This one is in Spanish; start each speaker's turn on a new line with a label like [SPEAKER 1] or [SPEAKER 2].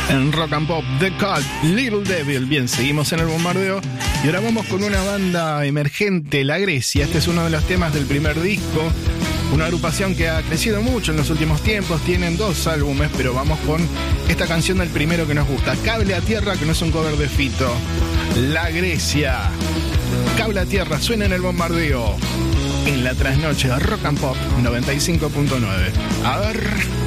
[SPEAKER 1] En Rock and Pop, The Cult, Little Devil. Bien, seguimos en el bombardeo y ahora vamos con una banda emergente, La Grecia. Este es uno de los temas del primer disco. Una agrupación que ha crecido mucho en los últimos tiempos. Tienen 2 álbumes, pero vamos con esta canción del primero que nos gusta, Cable a Tierra, que no es un cover de Fito. La Grecia, Cable a Tierra, suena en el bombardeo. En la trasnoche de Rock and Pop 95.9. A ver...